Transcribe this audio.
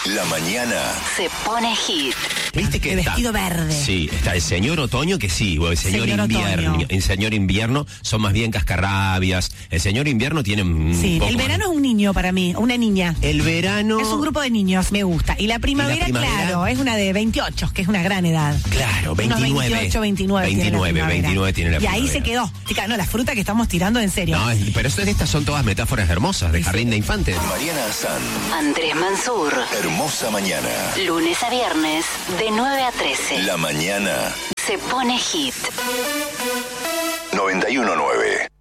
La mañana se pone hit. ¿Viste que de está? vestido verde. Sí, está el señor otoño, que sí, o el señor Señor invierno. otoño. El señor invierno son más bien cascarrabias. El señor invierno tiene un Sí, poco el más. verano es un niño para mí, una niña. El verano. Es un grupo de niños, me gusta. Y la primavera, claro, es una de 28, que es una gran edad. Claro, 29. Unos 28, 29. 29 tiene la Y ahí primavera. se quedó. Chica, no, la fruta que estamos tirando en serio. No, pero estas son todas metáforas hermosas de jardín de infantes. Mariana San, Andrés Mansur. hermosa mañana. Lunes a viernes, de 9 a 13. La mañana Se pone hit. 91.9.